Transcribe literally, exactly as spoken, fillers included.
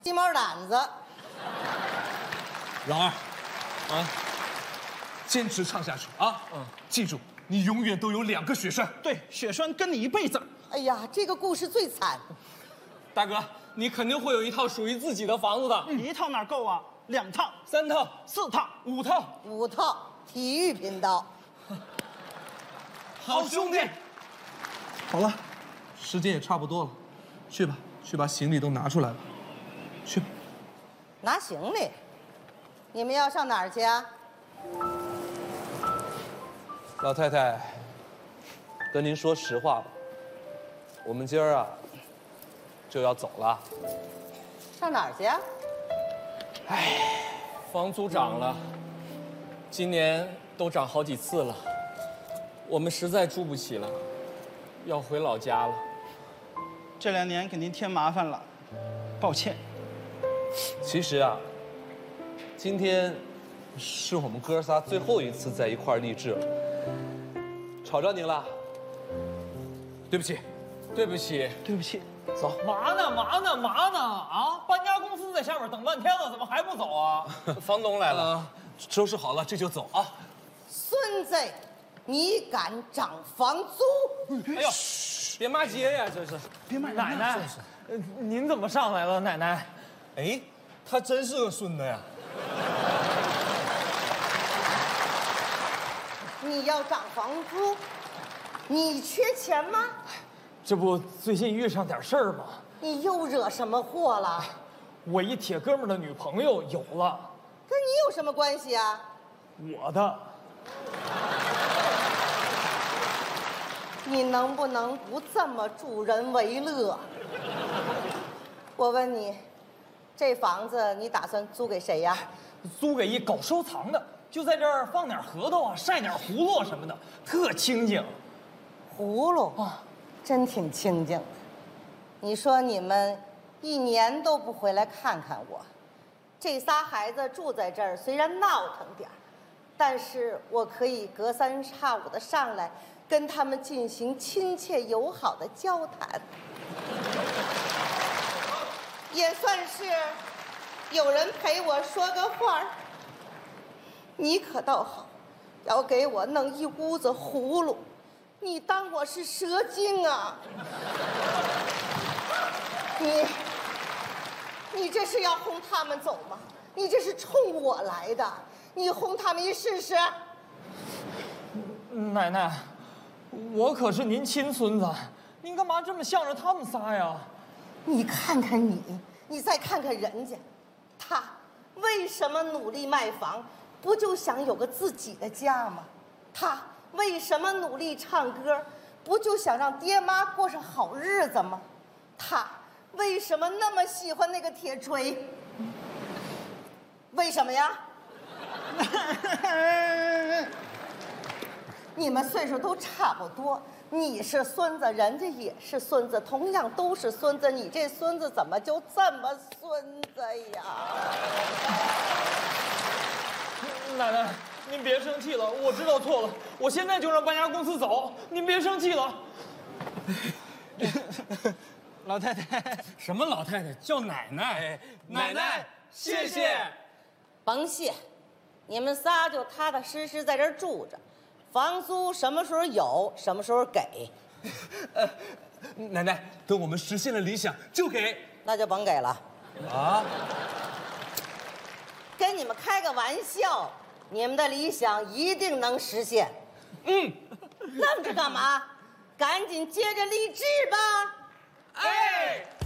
鸡毛掸子。 老二，啊，坚持唱下去啊！嗯，记住，你永远都有两个雪山。 对，雪山跟你一辈子。 哎呀，这个故事最惨。 大哥，你肯定会有一套属于自己的房子的。 嗯、一套哪够啊？两套、 三套、 四套、 五套、 五套。体育频道。 好兄弟。 好了，时间也差不多了，去吧，去把行李都拿出来吧。去吧。 拿行李？你们要上哪儿去啊？ 老太太，跟您说实话吧，我们今儿啊就要走了。 上哪儿去啊？ 唉，房租涨了，今年都涨好几次了，我们实在住不起了，要回老家了。 这两年给您添麻烦了，抱歉。 其实啊，今天是我们哥仨最后一次在一块儿励志了，吵着您了，对不起， 对不起， 对不起。 走。 嘛呢嘛呢嘛呢啊！搬家公司在下面等半天了，怎么还不走啊？房东来了， 呃，收拾好了这就走啊。 孙子，你敢涨房租？ 哎呦，别骂街呀，这是。 别骂奶奶，呃您怎么上来了，奶奶？ 哎，他真是个孙子呀！ 你要涨房租？你缺钱吗？ 这不最近遇上点事儿吗？ 你又惹什么祸了？ 我一铁哥们的女朋友有了， 跟你有什么关系啊？ 我的。 你能不能不这么助人为乐？我问你，这房子你打算租给谁呀？ 租给一搞收藏的，就在这儿放点核桃啊，晒点葫芦什么的，特清静。 葫芦啊，真挺清静的。你说你们一年都不回来看看我，这仨孩子住在这儿，虽然闹腾点儿，但是我可以隔三差五的上来跟他们进行亲切友好的交谈，也算是有人陪我说个话儿。你可倒好，要给我弄一屋子葫芦，你当我是蛇精啊？你，你这是要轰他们走吗？你这是冲我来的，你轰他们一试试？ 奶奶，我可是您亲孙子，您干嘛这么向着他们仨呀？ 你看看你，你再看看人家，他为什么努力卖房？不就想有个自己的家吗？他为什么努力唱歌？不就想让爹妈过上好日子吗？他为什么那么喜欢那个铁锤？为什么呀？你们岁数都差不多，你是孙子，人家也是孙子，同样都是孙子，你这孙子怎么就这么孙子呀？ 奶奶，您别生气了，我知道错了，我现在就让搬家公司走，您别生气了。 老太太， 什么老太太？叫奶奶。 奶奶，谢谢。 甭谢，你们仨就踏踏实实在这儿住着，房租什么时候有，什么时候给。 呃，奶奶，等我们实现了理想就给。 那就甭给了。 啊？ 跟你们开个玩笑，你们的理想一定能实现。 嗯， 愣着干嘛？赶紧接着励志吧！ 哎。